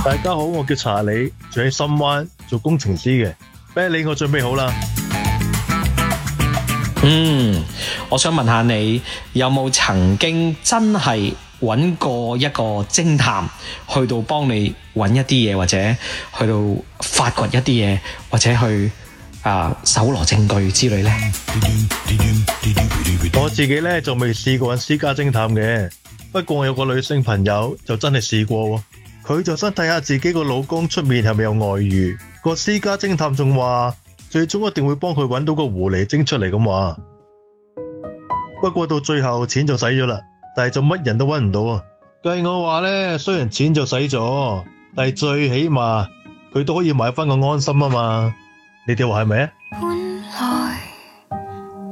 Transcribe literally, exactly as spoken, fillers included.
大家好，我叫查理，住喺深灣，做工程師嘅。啤梨我準備好啦。 嗯，我想問下你，有冇曾經真係揾過一個偵探，去到幫你揾一啲嘢，或者去到發掘一啲嘢，或者去啊搜羅證據之類呢？ 我自己咧就未試過揾私家偵探嘅，不過我有個女性朋友就真係試過喎。佢就想睇下自己個老公出面係咪有外遇，個私家偵探仲話最終一定會幫佢揾到個狐狸精出嚟咁話。不過到最後錢就使咗啦，但係就乜人都揾唔到啊。計我話咧，雖然錢就使咗，但係最起碼佢都可以買翻個安心啊嘛。你哋話係咪啊？